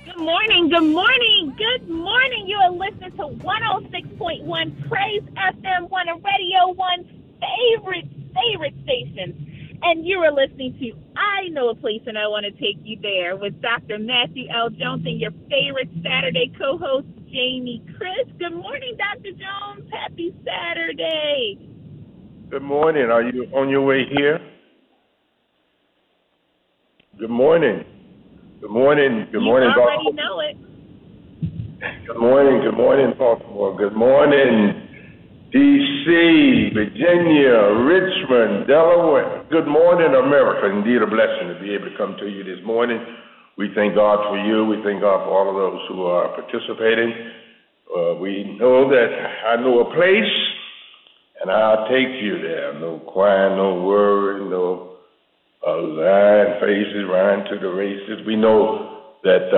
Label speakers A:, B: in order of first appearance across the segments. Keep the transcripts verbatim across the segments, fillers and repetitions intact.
A: Good morning, good morning, good morning. You are listening to one oh six point one Praise F M, one of Radio One's favorite, favorite stations. And you are listening to I Know a Place and I Want to Take You There with Doctor Matthew L. Jones and your favorite Saturday co-host, Jamie Chris. Good morning, Doctor Jones. Happy Saturday.
B: Good morning. Are you on your way here? Good morning. Good morning. Good morning,
A: you already
B: Baltimore.
A: know it.
B: Good morning. Good morning, Baltimore. Good morning, D C, Virginia, Richmond, Delaware. Good morning, America. Indeed, a blessing to be able to come to you this morning. We thank God for you. We thank God for all of those who are participating. Uh, we know that I know a place, and I'll take you there. No crying, no worry, no uh, lying faces, running to the races. We know that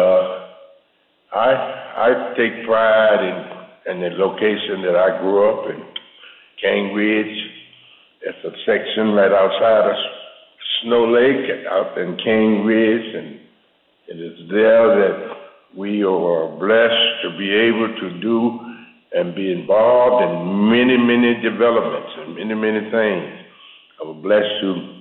B: uh, I I take pride in, in the location that I grew up in, Cane Ridge. It's a section right outside of Snow Lake, out in Cane Ridge, and it is there that we are blessed to be able to do and be involved in many, many developments and many, many things. I was blessed to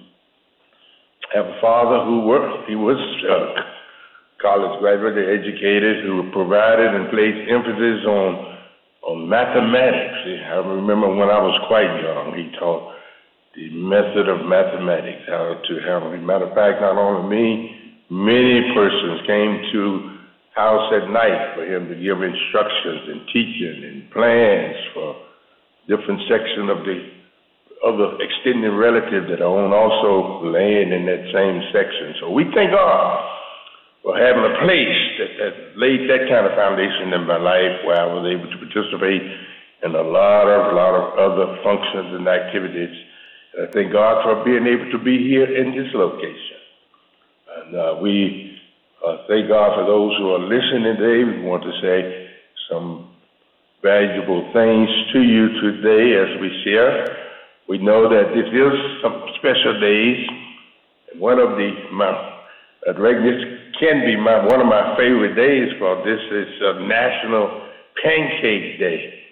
B: have a father who worked. He was a college graduate, educated, who provided and placed emphasis on on mathematics. I remember when I was quite young, he taught the method of mathematics, how to handle it. Matter of fact, not only me, many persons came to house at night for him to give instructions and teaching and plans for different sections of the other extended relatives that own also land in that same section. So we thank God for having a place that, that laid that kind of foundation in my life where I was able to participate in a lot of, lot of other functions and activities. And I thank God for being able to be here in this location. And uh, we uh, thank God for those who are listening today. We want to say some valuable things to you today as we share. We know that this is some special days. And one of the, my, uh, this can be my one of my favorite days, for this is uh, National Pancake Day.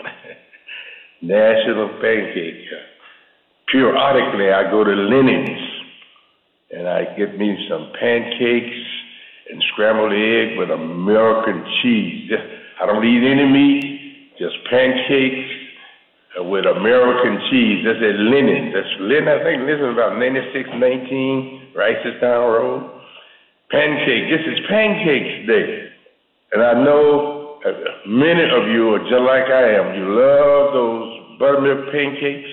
B: National Pancake. Periodically, I go to Lennon's and I get me some pancakes and scrambled egg with American cheese. I don't eat any meat, just pancakes with American cheese. That's at Lennon. That's Lennon. I think this is about ninety-six nineteen Ricestown Road. Pancake. This is Pancakes Day. And I know many of you are just like I am. You love those buttermilk pancakes.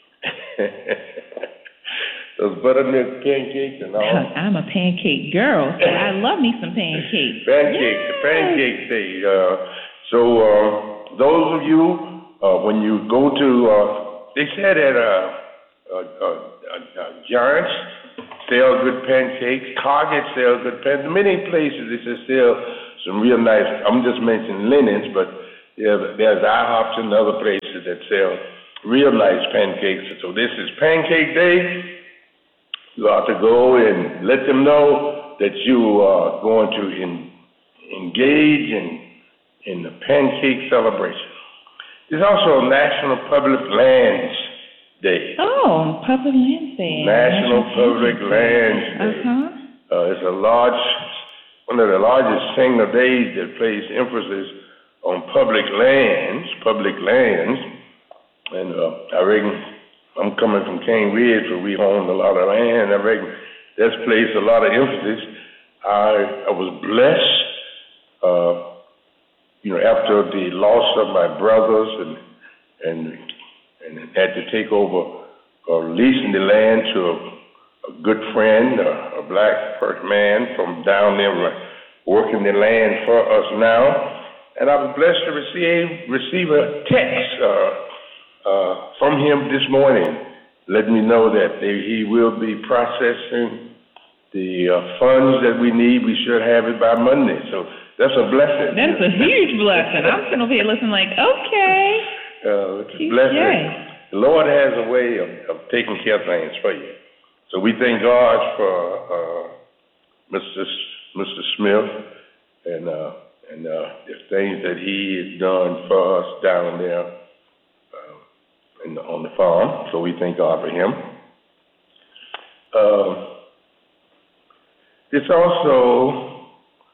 B: Those buttermilk pancakes and all.
A: I'm a pancake girl, so I love me some pancakes.
B: Pancakes. Yes. Pancakes Day. Uh, so uh, those of you, Uh, when you go to, uh, they said that uh, uh, uh, uh, Giants sell good pancakes, Target sells good pancakes. Many places they sell some real nice, I'm just mentioning Lennon's, but there's, there's IHOPs and other places that sell real nice pancakes. So this is Pancake Day. You ought to go and let them know that you are going to in, engage in, in the pancake celebration. There's also National Public Lands Day.
A: Oh, Public Lands Day.
B: National, National Public Lands Day.
A: Uh-huh.
B: Uh, it's a large, one of the largest single days that places emphasis on public lands, public lands. And uh, I reckon, I'm coming from Cane Ridge, where we own a lot of land. I reckon that's placed a lot of emphasis. I, I was blessed. Uh, You know, after the loss of my brothers and and and had to take over uh, leasing the land to a, a good friend, a, a black man from down there working the land for us now. And I was blessed to receive receive a text uh, uh, from him this morning, letting me know that they, he will be processing the uh, funds that we need. We should have it by Monday. So that's a blessing.
A: That's a huge blessing. I'm sitting over here listening like, okay.
B: Uh, it's a blessing. The Lord has a way of, of taking care of things for you. So we thank God for uh, Mister S- Mister Smith and uh, and uh, the things that he has done for us down there uh, in the, on the farm. So we thank God for him. Uh, it's also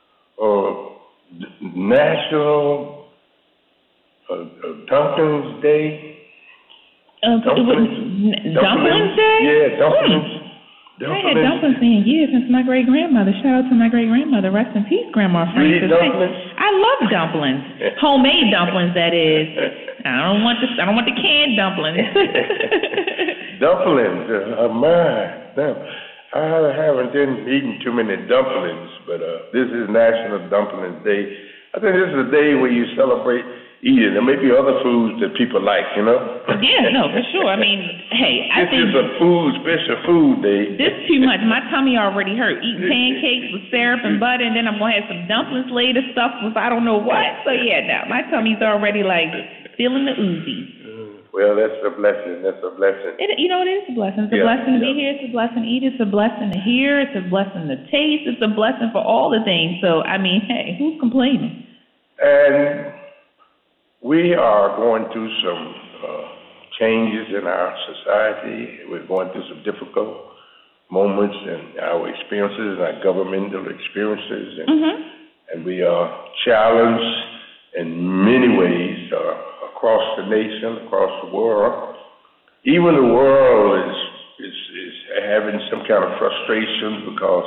B: uh, National uh, uh, Dumplings Day.
C: Uh, dumplings. N- dumplings Day?
B: Yeah, dumplings.
C: Hmm. I had dumplings in years since my great grandmother. Shout out to my great grandmother. Rest in peace, Grandma Francis.
B: dumplings?
C: I love dumplings. Homemade dumplings, that is. I don't want the I don't want the canned dumplings.
B: Dumplings, uh, my, damn. I haven't been eating too many dumplings, but uh, this is National Dumplings Day. I think this is a day where you celebrate eating. There may be other foods that people like, you know?
C: Yeah, no, for sure. I mean, hey, I
B: this
C: think...
B: This is a food, special food day.
C: This too much. My tummy already hurt. Eating pancakes with syrup and butter, and then I'm going to have some dumplings later, stuffed with I don't know what. So, yeah, now my tummy's already, like, feeling the oozy.
B: Well, that's a blessing. That's a blessing.
C: It, you know, it is a blessing. It's a
B: Yeah,
C: blessing to
B: yeah.
C: be here. It's a blessing to eat. It's a blessing to hear. It's a blessing to taste. It's a blessing for all the things. So, I mean, hey, who's complaining?
B: And we are going through some uh, changes in our society. We're going through some difficult moments in our experiences, our governmental experiences, and,
C: Mm-hmm.
B: and we are challenged in many ways uh, across the nation, across the world. Even the world is, is, is having some kind of frustration because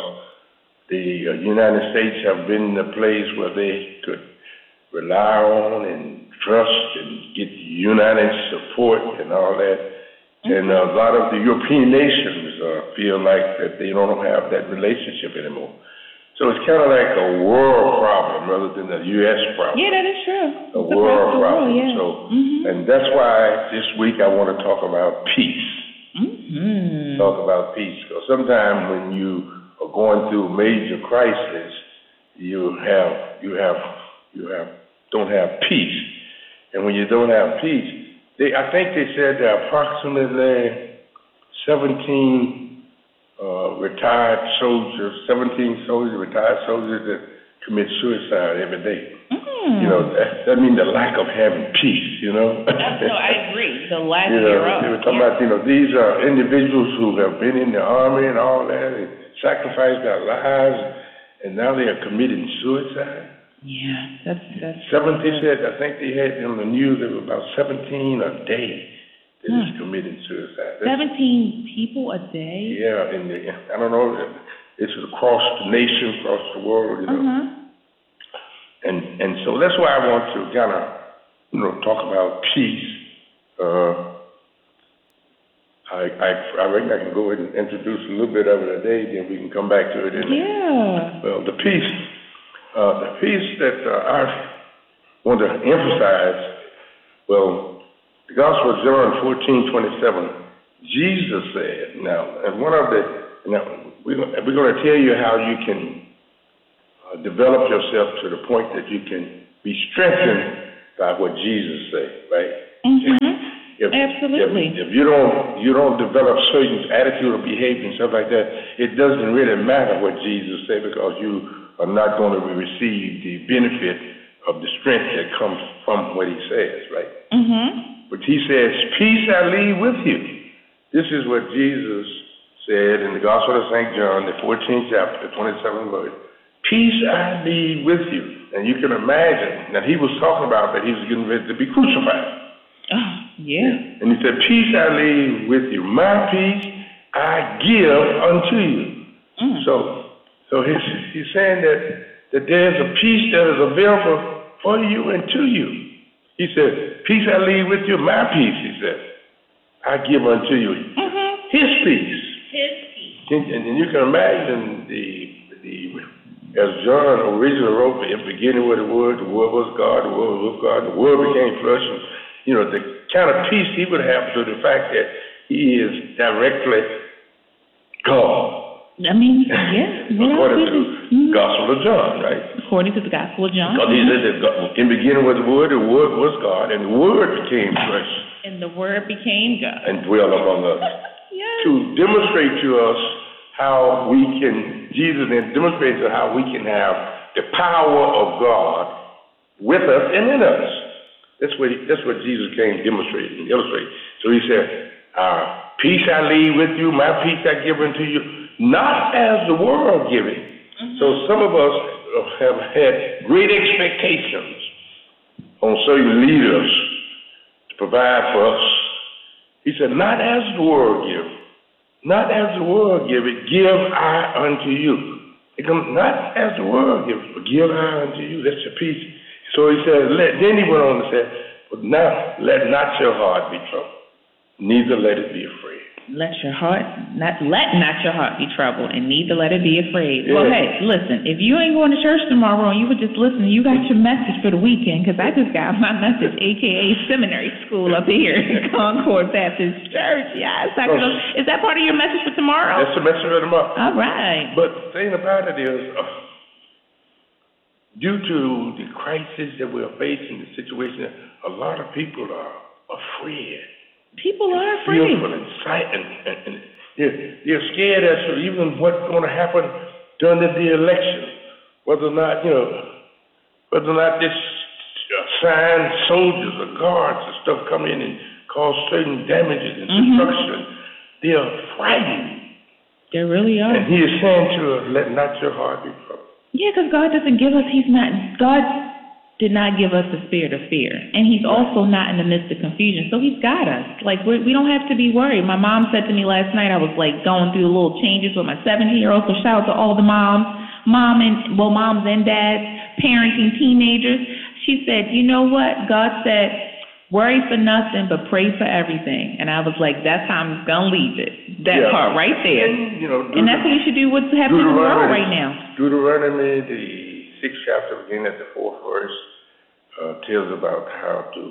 B: the uh, United States have been in a place where they could rely on and trust and get united support and all that. And a lot of the European nations uh, feel like that they don't have that relationship anymore. So it's kind of like a world problem rather than a U S problem.
C: Yeah, that is true.
B: A
C: It's
B: world
C: across the
B: problem.
C: world, yeah.
B: So,
C: Mhm.
B: and that's why this week I want to talk about peace.
C: Mm-hmm.
B: Talk about peace. Because sometimes when you are going through major crisis, you have you have you have don't have peace. And when you don't have peace, they I think they said there are approximately seventeen uh, retired soldiers, seventeen soldiers, retired soldiers that commit suicide every day.
C: Mm.
B: You know, that, that means the lack of having peace, you know?
C: That's, no, I agree. The lack
B: You know,
C: thereof.
B: they were talking
C: Yeah.
B: about, you know, these are individuals who have been in the army and all that, and sacrificed their lives, and now they are committing suicide.
C: Yeah, that's that's.
B: Seventeen said, I think they had on the news, there were about seventeen a day that is
C: Hmm.
B: committing suicide. That's-
C: Seventeen people a day.
B: Yeah, and the, I don't know, it's across the nation, across the world, you know.
C: Uh huh.
B: And and so that's why I want to kind of, you know, talk about peace. Uh, I, I I reckon I can go ahead and introduce a little bit of it today, then we can come back to it. In
C: Yeah.
B: Well, the peace, uh, the peace that uh, I want to emphasize. Well, the Gospel of John fourteen twenty-seven, Jesus said. Now, and one of the now we're we're going to tell you how you can uh, develop yourself to the point that you can be strengthened by what Jesus said, right?
C: Mm-hmm.
B: If,
C: Absolutely.
B: If, if you don't you don't develop certain attitude or behavior and stuff like that, it doesn't really matter what Jesus said because you are not going to receive the benefit of the strength that comes from what he says, right?
C: Mm-hmm.
B: But he says, peace I leave with you. This is what Jesus said in the Gospel of Saint John, the fourteenth chapter, the twenty-seventh verse. Peace I leave with you. And you can imagine that he was talking about that he was getting ready to be crucified.
C: Oh, yeah.
B: And he said, peace I leave with you. My peace I give unto you.
C: Mm.
B: So so he's, he's saying that, that there's a peace that is available for you and to you. He said, peace I leave with you, my peace, he said, I give unto you.
C: Mm-hmm.
B: His peace.
C: His peace.
B: And, and you can imagine the, the, as John originally wrote, in the beginning with the Word, the Word was God, the Word was God, the Word became flesh. And, you know, the kind of peace he would have to the fact that he is directly God.
C: I mean, yeah.
B: According to the
C: mm-hmm.
B: Gospel of John, right?
C: According to the Gospel of John.
B: Because he said that God, in the beginning was the Word, the Word was God, and the Word became flesh
C: And the Word became God.
B: and dwelt among us.
C: Yes.
B: To demonstrate to us how we can Jesus and demonstrated how we can have the power of God with us and in us. That's what he, that's what Jesus came to demonstrate and illustrate. So he said, uh, peace I leave with you, my peace I give unto you, not as the world giveth. Mm-hmm. So some of us have had great expectations on certain leaders to provide for us. He said, not as the world give, not as the world give it, give I unto you. It comes not as the world give, but give I unto you. That's your peace. So he said, let, then he went on to say, but now let not your heart be troubled, neither let it be afraid.
C: Let your heart, not let not your heart be troubled, and neither let it be afraid. Yeah. Well, hey, listen, if you ain't going to church tomorrow and you were just listening, you got your message for the weekend, because I just got my message, a k a seminary school up here at Concord Baptist Church. Yes, I oh. Is that part of your message for tomorrow?
B: That's the message for tomorrow.
C: All right.
B: But the thing about it is, uh, due to the crisis that we're facing, the situation, a lot of people are afraid.
C: People are afraid.
B: Fearful and, and, and, and they're, they're scared as to even what's going to happen during the, the election. Whether or not, you know, whether or not this assigned soldiers or guards and stuff come in and cause certain damages and mm-hmm. destruction. They are frightened.
C: They really are.
B: And he is saying to us, let not your heart be troubled.
C: Yeah, because God doesn't give us, he's not, God did not give us the spirit of fear. And he's also not in the midst of confusion. So he's got us. Like, we're, we don't have to be worried. My mom said to me last night, I was like going through little changes with my seventeen-year-old. So shout out to all the moms, mom and, well, moms and dads, parenting teenagers. She said, you know what? God said, worry for nothing, but pray for everything. And I was like, that's how I'm going to leave it. That yeah. part right there.
B: And, you know,
C: and that's what we should do, what's happening in the world right now.
B: Deuteronomy, the sixth chapter, beginning at the fourth verse, uh, tells about how to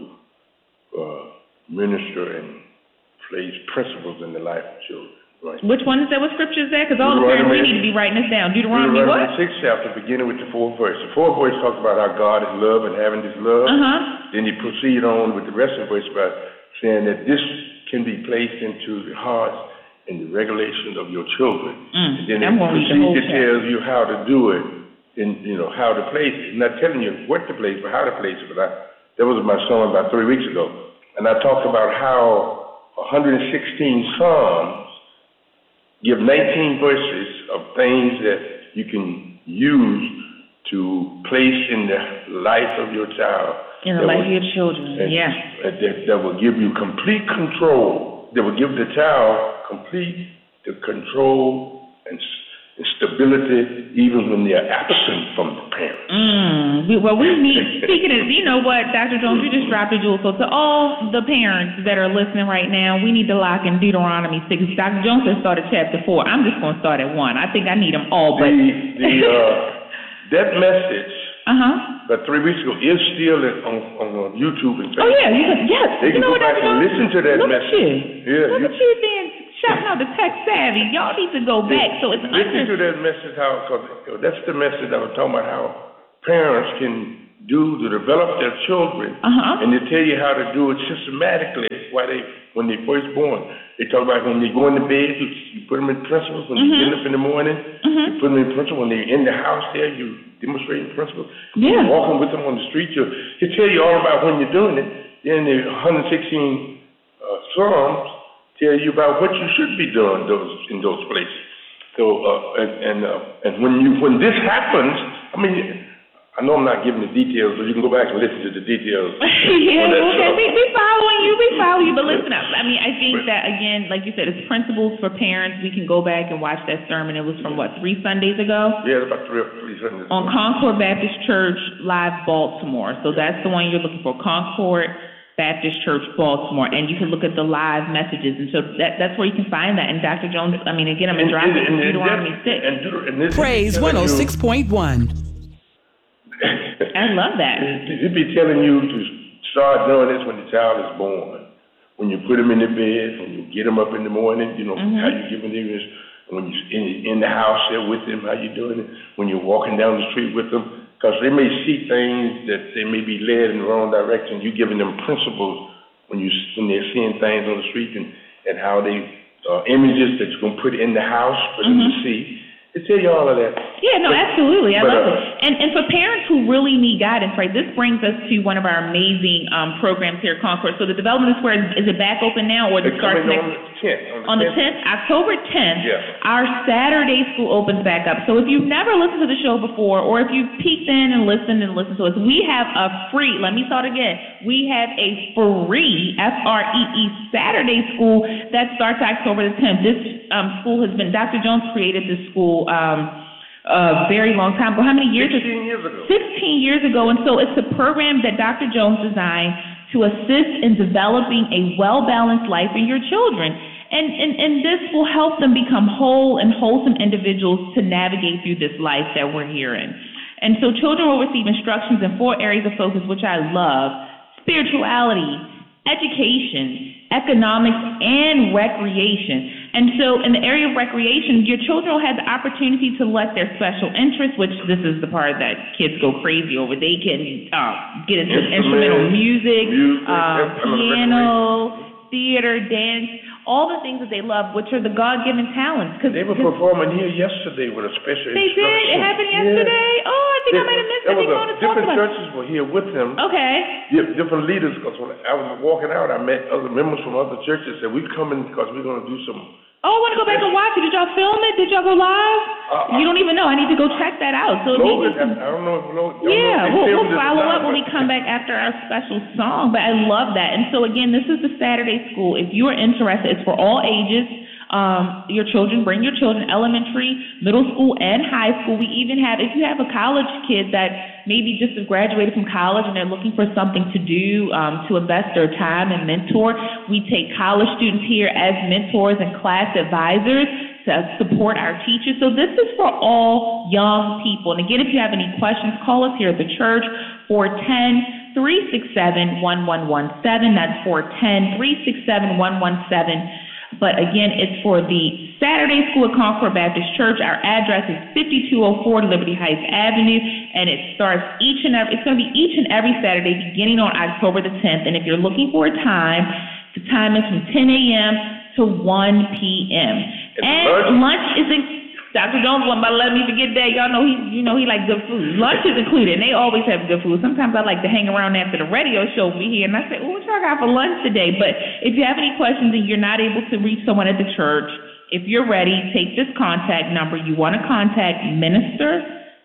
B: uh, minister and place principles in the life of children. Right.
C: Which one is that? What scripture is that? Because all the parents, we need to be writing this down. Deuteronomy,
B: Deuteronomy
C: what?
B: sixth chapter, beginning with the fourth verse. The fourth verse talks about how God is love and having this love.
C: Uh-huh.
B: Then he proceed on with the rest of the verse about saying that this can be placed into the hearts and the regulations of your children.
C: Mm.
B: And then it proceeds to tell you how to do it and, you know, how to place it. I'm not telling you what to place, but how to place it. But I, that was my sermon about three weeks ago. And I talked about how one hundred sixteen Psalms give nineteen verses of things that you can use to place in the life of your child.
C: In the life will, of your children, and, yeah.
B: That, that will give you complete control. That will give the child complete the control and, and stability even when they are absent from the parents.
C: Mm, we, well, we need, speaking of, you know what, Doctor Jones, you just dropped a jewel. So to all the parents that are listening right now, we need to lock in Deuteronomy six. Doctor Jones has started chapter four. I'm just going to start at one. I think I need them all, but...
B: The, the, uh, that message...
C: Uh-huh.
B: But three weeks ago, it's still on, on YouTube and Facebook.
C: Oh, yeah, you can, yes.
B: They
C: you
B: can
C: know
B: go back and listen to that
C: Look
B: message.
C: At you.
B: Yeah,
C: Look
B: you,
C: at you being shouting out the tech savvy. Y'all need to go back. So it's
B: listen
C: under-
B: to that message, how, cause that's the message I was talking about, how parents can do to develop their children,
C: uh-huh.
B: and they tell you how to do it systematically while they, when they first born. They talk about when they go in the bed, you, you put them in principles. When mm-hmm. you get up in the morning, mm-hmm. you put them in principles. When they're in the house there, you demonstrate principles.
C: Yeah.
B: You're walking with them on the street, you he tell you all about when you're doing it. Then the one hundred sixteen uh, Psalms tell you about what you should be doing those in those places. So uh, and and, uh, and when you when this happens, I mean. I know I'm not giving the details, so you can go back and listen to the details.
C: yeah, okay, we, we following you, we follow you, but listen up. I mean, I think that, again, like you said, it's principles for parents. We can go back and watch that sermon. It was from, what, three Sundays ago?
B: Yeah, about three, three Sundays ago.
C: On Concord Baptist Church, Live, Baltimore. So that's the one you're looking for, Concord Baptist Church, Baltimore. And you can look at the live messages. And so that, that's where you can find that. And Doctor Jones, I mean, again, I'm going to drop it in Deuteronomy six.
D: Praise one oh six point one.
C: I love that.
B: He'd be telling you to start doing this when the child is born. When you put them in the bed, when you get them up in the morning, you know, mm-hmm. how you give them this. When you're in, in the house there with them, how you doing it. When you're walking down the street with them. Because they may see things that they may be led in the wrong direction. You're giving them principles when, you, when they're seeing things on the street and, and how they, uh, images that you're going to put in the house for mm-hmm. them to see. to tell you all of that.
C: Yeah, no, absolutely. I
B: but,
C: love
B: uh,
C: it. And and for parents who really need guidance, right, this brings us to one of our amazing um, programs here at Concord. So the Development Square, is, is it back open now or does it start next?
B: On the tenth.
C: On the tenth, October tenth,
B: yeah.
C: Our Saturday school opens back up. So if you've never listened to the show before or if you've peeked in and listened and listened to us, we have a free, let me start again, we have a free, F R E E, Saturday school that starts October the tenth. This um, school has been, Doctor Jones created this school um, a very long time ago. How many years?
B: sixteen years ago.
C: sixteen years ago. And so it's a program that Doctor Jones designed to assist in developing a well-balanced life in your children. And, and, and this will help them become whole and wholesome individuals to navigate through this life that we're here in. And so children will receive instructions in four areas of focus, which I love: spirituality, education, economics, and recreation. And so in the area of recreation, your children will have the opportunity to let their special interests, which this is the part that kids go crazy over. They can uh, get into instrumental music,
B: music
C: uh, piano, theater, dance, all the things that they love, which are the God-given talents. Cause,
B: they were
C: cause
B: performing here yesterday with a special
C: They did? It happened yesterday? Yeah. Oh, I think
B: they,
C: I might have missed it.
B: There was
C: I
B: a,
C: think
B: different
C: about
B: churches were here with them.
C: Okay.
B: Different leaders, because when I was walking out, I met other members from other churches, and we coming because we're going to do some.
C: Oh, I want to go back and watch it. Did y'all film it? Did y'all go live? Uh, you don't even know. I need to go check that out. So
B: Logan, some, I don't know if Logan.
C: Yeah,
B: know if
C: we'll, we'll follow
B: not,
C: up when we come back after our special song. But I love that. And so again, this is the Saturday school. If you are interested, it's for all ages. Um, your children, bring your children, elementary, middle school, and high school. We even have, if you have a college kid that maybe just has graduated from college and they're looking for something to do um, to invest their time and mentor, we take college students here as mentors and class advisors to support our teachers. So this is for all young people. And again, if you have any questions, call us here at the church, four one zero, three six seven, one one one seven. That's four one zero, three six seven, one one one seven. But again, it's for the Saturday School at Concord Baptist Church. Our address is fifty-two oh four Liberty Heights Avenue, and it starts each and every, it's going to be each and every Saturday beginning on October the tenth. And if you're looking for a time, the time is from ten a.m. to one p.m. And lunch is included. Doctor Jones wasn't about to let me forget that. Y'all know he, you know, he like good food. Lunch is included, and they always have good food. Sometimes I like to hang around after the radio show we here, and I say, "Oh, what y'all got for lunch today?" But if you have any questions and you're not able to reach someone at the church, if you're ready, take this contact number. You want to contact Minister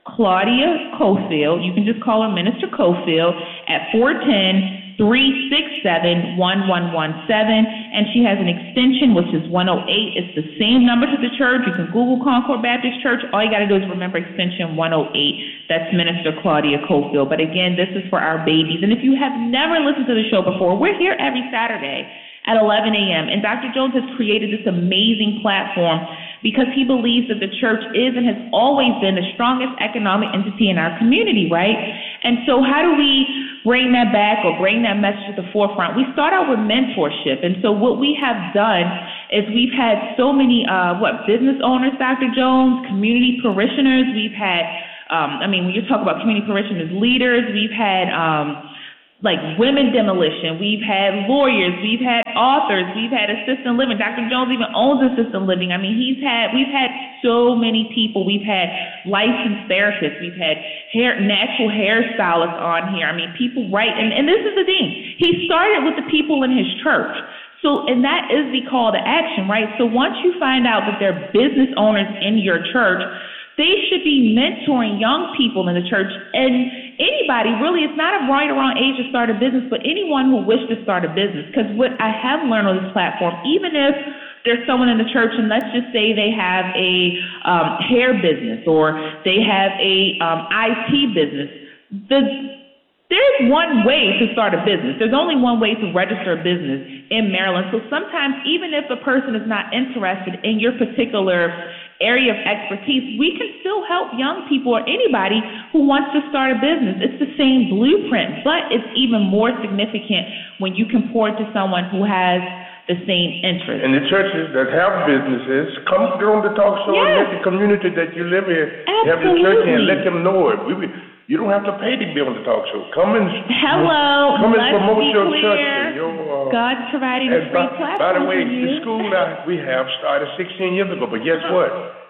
C: Claudia Cofield. You can just call her Minister Cofield at four one zero, three six seven, one one one seven, and she has an extension, which is one oh eight. It's the same number to the church. You can Google Concord Baptist Church. All you got to do is remember extension one oh eight. That's Minister Claudia Cofield. But again, this is for our babies. And if you have never listened to the show before, we're here every Saturday at eleven a.m. And Doctor Jones has created this amazing platform because he believes that the church is and has always been the strongest economic entity in our community, right? And so how do we bring that back or bring that message to the forefront? We start out with mentorship. And so what we have done is we've had so many, uh, what, business owners, Doctor Jones, community parishioners. We've had, um, I mean, when you talk about community parishioners, leaders, we've had, um, like women demolition, we've had lawyers, we've had authors, we've had assisted living. Doctor Jones even owns assisted living. I mean, he's had, we've had so many people. We've had licensed therapists, we've had hair, natural hairstylists on here. I mean, people right, and, and this is the thing. He started with the people in his church. So, and that is the call to action, right? So once you find out that there are business owners in your church, they should be mentoring young people in the church, and anybody, really, it's not a right or wrong age to start a business, but anyone who wishes to start a business. Because what I have learned on this platform, even if there's someone in the church, and let's just say they have a um, hair business or they have a um, I T business, the there's one way to start a business. There's only one way to register a business in Maryland. So sometimes, even if a person is not interested in your particular area of expertise, we can still help young people or anybody who wants to start a business. It's the same blueprint, but it's even more significant when you can pour it to someone who has the same interest.
B: And the churches that have businesses, come get on the talk show yes. and let the community that you live in have the church and let them know it. We, we, you don't have to pay to be on the talk show. Come and
C: Hello,
B: come and
C: let's
B: promote
C: be
B: your
C: clear.
B: church. And your, uh,
C: God's providing a free
B: by,
C: platform
B: by the way,
C: for you.
B: the school that we have started sixteen years ago, but guess what?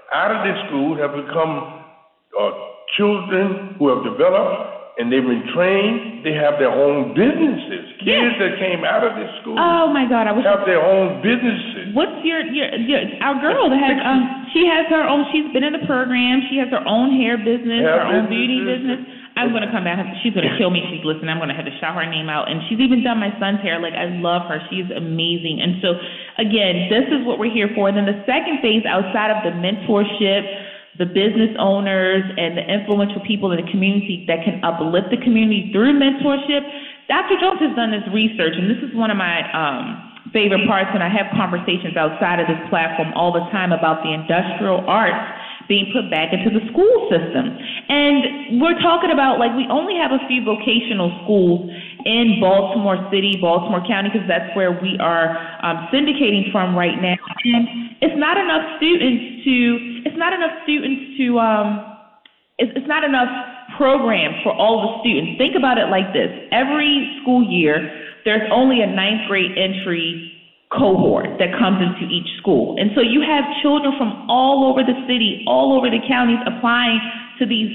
B: out of this school have become uh, children who have developed and they've been trained. They have their own businesses. Kids
C: Yeah.
B: that came out of this school
C: Oh my God, I was.
B: have their own businesses.
C: What's your, your your our girl that has um she has her own, she's been in the program, she has her own hair business,
B: Hair
C: her own beauty
B: businesses.
C: business. I'm gonna come back, she's gonna kill me if she's listening. I'm gonna have to shout her name out. And she's even done my son's hair. Like, I love her. She's amazing. And so again, this is what we're here for. And then the second phase, outside of the mentorship, the business owners and the influential people in the community that can uplift the community through mentorship, Doctor Jones has done this research, and this is one of my um favorite parts when I have conversations outside of this platform all the time about the industrial arts being put back into the school system. And we're talking about, like, we only have a few vocational schools in Baltimore City, Baltimore County, because that's where we are um, syndicating from right now. And it's not enough students to, it's not enough students to, um, it's, it's not enough programs for all the students. Think about it like this. Every school year, there's only a ninth grade entry cohort that comes into each school. And so you have children from all over the city, all over the counties applying to these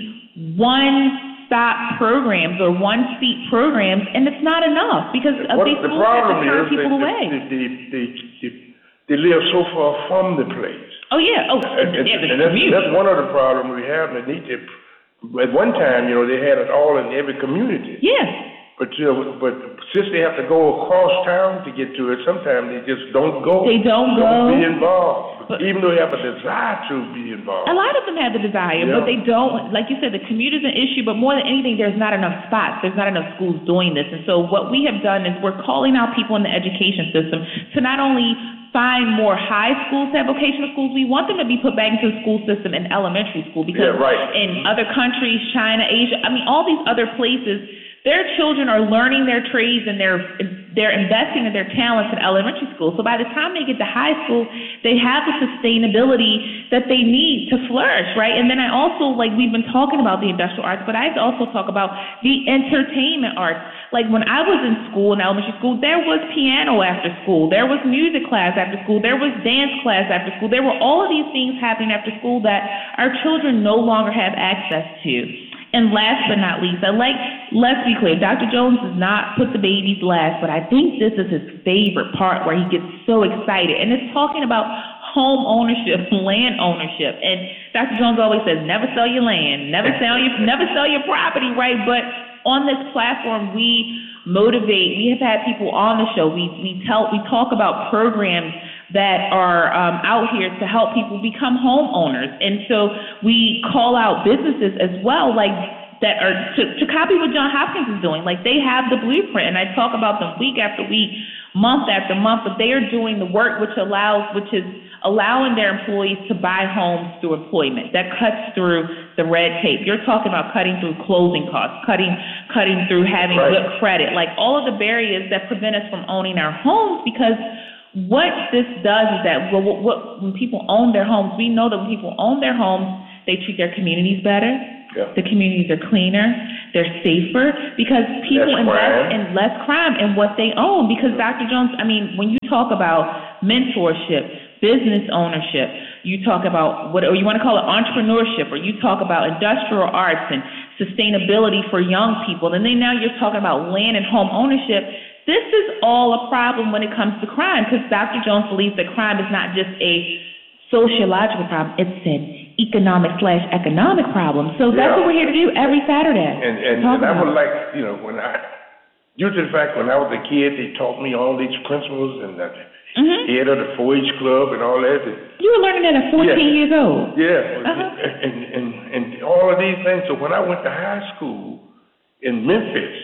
C: one-stop programs or one-seat programs, and it's not enough because of
B: What
C: these
B: the
C: schools have to
B: problem
C: turn
B: is
C: people
B: they,
C: away.
B: they, they, they, they, they live so far from the place.
C: Oh, yeah. Oh,
B: And, and,
C: yeah, the
B: and that's,
C: commute.
B: that's one of the problems we have. They need to, at one time, you know, they had it all in every community.
C: Yeah.
B: But, you know, but since they have to go across town to get to it, sometimes they just don't go.
C: They don't go.
B: Don't be involved.
C: But-
B: even though they have a desire to be involved.
C: A lot of them have the desire,
B: Yeah.
C: but they don't. Like you said, the commute is an issue, but more than anything, there's not enough spots. There's not enough schools doing this. And so what we have done is we're calling out people in the education system to not only find more high schools to have vocational schools, we want them to be put back into the school system in elementary school because
B: Yeah, right.
C: in other countries, China, Asia, I mean, all these other places, their children are learning their trades and they're they're investing in their talents in elementary school. So by the time they get to high school, they have the sustainability that they need to flourish, right? And then I also, like, we've been talking about the industrial arts, but I also talk about the entertainment arts. Like, when I was in school, in elementary school, there was piano after school, there was music class after school, there was dance class after school. There were all of these things happening after school that our children no longer have access to. And last but not least, I like, let's be clear, Doctor Jones does not put the babies last, but I think this is his favorite part where he gets so excited. And it's talking about home ownership, land ownership. And Doctor Jones always says, never sell your land, never sell your, never sell your property, right? But on this platform, we motivate, we have had people on the show, we, we tell, we talk about programs that are um, out here to help people become homeowners. And so we call out businesses as well, like that are to, to copy what Johns Hopkins is doing. Like, they have the blueprint, and I talk about them week after week, month after month, but they are doing the work which allows, which is allowing their employees to buy homes through employment. That cuts through the red tape. You're talking about cutting through closing costs, cutting cutting through having
B: Right.
C: good credit, like all of the barriers that prevent us from owning our homes. Because what this does is that well, what, what, when people own their homes, we know that when people own their homes, they treat their communities better.
B: Yeah.
C: The communities are cleaner. They're safer because people
B: Less
C: invest
B: crime.
C: in less crime in what they own. Because Doctor Jones, I mean, when you talk about mentorship, business ownership, you talk about what, or you want to call it entrepreneurship, or you talk about industrial arts and sustainability for young people, and then now you're talking about land and home ownership. This is all a problem when it comes to crime, because Doctor Jones believes that crime is not just a sociological problem, it's an economic slash economic problem. So that's
B: Yeah.
C: what we're here to do every Saturday.
B: And, and,
C: Talk
B: and I
C: about
B: would
C: it.
B: like, you know, when I, due to the fact when I was a kid, they taught me all these principles and the
C: Mhm.
B: head of the four H club and all that.
C: You were learning that at fourteen
B: Yeah.
C: years old.
B: Yeah,
C: Uh-huh.
B: and, and, and all of these things. So when I went to high school in Memphis,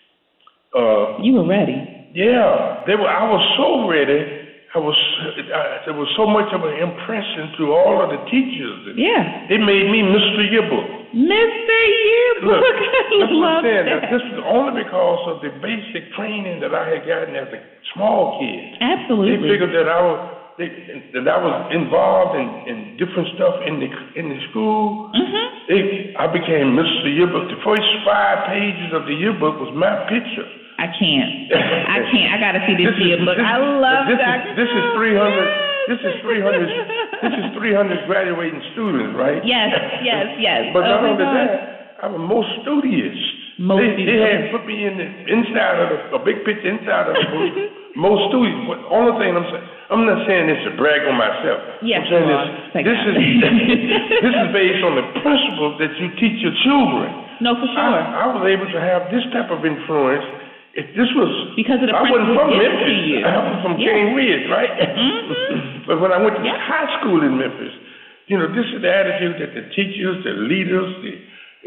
B: uh,
C: You were ready.
B: yeah, they were. I was so ready. I was. I, there was so much of an impression through all of the teachers.
C: Yeah.
B: They made me Mister Yearbook.
C: Mister Yearbook.
B: Look,
C: I
B: that's what
C: love
B: I'm saying.
C: that.
B: This is only because of the basic training that I had gotten as a small kid. They
C: Absolutely.
B: figured that I was, they, that I was involved in, in different stuff in the in the school.
C: Mm-hmm.
B: It, I became Mister Yearbook. The first five pages of the yearbook was my picture.
C: I can't. I can't. I gotta see this,
B: this
C: yearbook.
B: This,
C: I love
B: this
C: that.
B: Is, this is three hundred. This is three hundred. This is three hundred graduating students, right?
C: Yes, yes, yes.
B: But not
C: oh
B: only that, I'm a most studious.
C: Most
B: they, they had
C: studious.
B: put me in the inside of the, a big picture inside of the book. Most studious. But only thing I'm saying, I'm not saying this to brag on myself.
C: Yes,
B: I'm saying
C: you
B: this.
C: are.
B: This is this is based on the principles that you teach your children.
C: No, for sure.
B: I, I was able to have this type of influence. If this was
C: because of the
B: I wasn't
C: principles
B: from
C: given
B: Memphis.
C: to you.
B: I was from
C: Yeah.
B: Cane Ridge, right?
C: Mm-hmm.
B: But when I went to
C: Yeah.
B: high school in Memphis, you know, this is the attitude that the teachers, the leaders, the,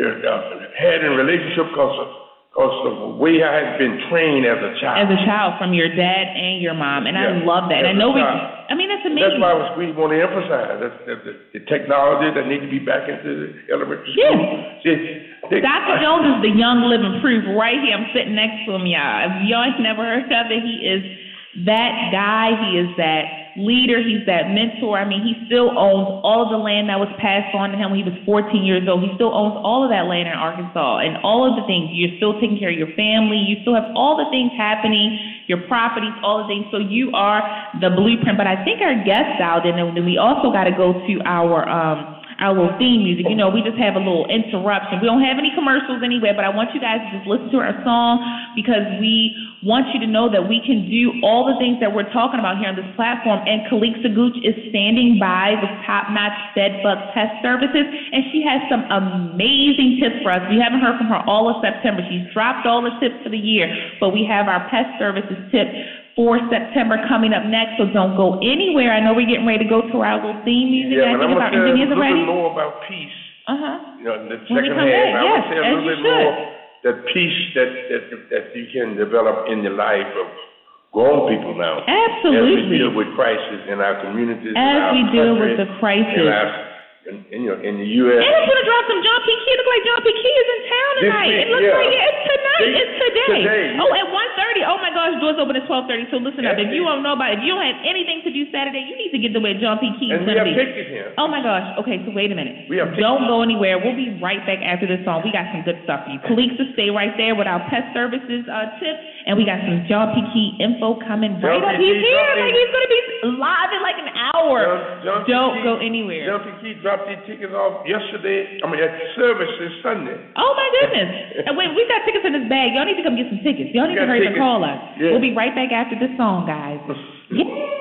B: uh, had in relationship because of, because of the way I had been trained as a child.
C: As a child, from your dad and your mom, and
B: Yeah.
C: I love that.
B: As
C: And I know
B: a
C: we.
B: child.
C: I mean, that's
B: That's
C: amazing.
B: why was, we want to emphasize that, that the, the technology that need to be back into the elementary school.
C: Yeah.
B: See, they,
C: Doctor Jones is the young living proof right here. I'm sitting next to him, y'all. If y'all ain't never heard of it, he is that guy. He is that leader. He's that mentor. I mean, he still owns all of the land that was passed on to him when he was fourteen years old. He still owns all of that land in Arkansas and all of the things. You're still taking care of your family. You still have all the things happening, your properties, all the things. So you are the blueprint. But I think our guests out, and then we also got to go to our um. our little theme music. You know, we just have a little interruption. We don't have any commercials anyway, but I want you guys to just listen to our song because we want you to know that we can do all the things that we're talking about here on this platform. And Khalik Sagooch is standing by with top-notch bedbug test services, and she has some amazing tips for us. We haven't heard from her all of September. She's dropped all the tips for the year, but we have our pest services tip for September coming up next, so don't go anywhere. I know we're getting ready to go to our little theme music.
B: Yeah,
C: I
B: but I'm
C: think
B: going
C: our
B: to tell you a
C: engineers are
B: little
C: ready.
B: bit more about peace.
C: Uh-huh.
B: You know, the
C: When we
B: second
C: come
B: half,
C: back,
B: I
C: yes,
B: want to say a
C: as
B: little
C: you
B: bit
C: should.
B: more that peace that, that that you can develop in your life of grown people now.
C: Absolutely.
B: As we deal with crisis in our communities, in
C: As
B: our
C: we deal
B: country,
C: with the crisis.
B: in our, in, in, you know, in the U S.
C: And it's gonna drop some John P. Key. Look like John P. Key is in town
B: This
C: tonight.
B: week,
C: It looks
B: yeah.
C: like it. It's tonight.
B: They-
C: It's today.
B: today.
C: Oh, at one thirty. Oh my gosh, doors open at twelve thirty. So listen up. If you
B: Yeah.
C: don't know about it, if you don't have anything to do Saturday, you need to get to where John P. Key is
B: And we
C: gonna
B: have
C: be.
B: tickets here.
C: Oh my gosh. Okay, so wait a minute.
B: We have
C: Don't go anywhere. We'll be right back after this song. We got some good stuff for you. Khalik, to stay right there with our pest services uh, tips, and we got some John P. Key info coming right
B: John
C: up.
B: P.
C: He's
B: Key
C: here.
B: dropped
C: Like
B: in-
C: he's gonna be live in like an hour.
B: John, John P.
C: Don't
B: Key-
C: go anywhere.
B: John P. Key dropped these tickets off yesterday. I mean, at service this Sunday.
C: Oh my goodness. And wait, we got tickets in this bag. Y'all need to come get some tickets. Y'all need
B: We
C: to
B: got
C: hurry up and
B: tickets.
C: call us.
B: Yeah.
C: We'll be right back after this song, guys. Yeah.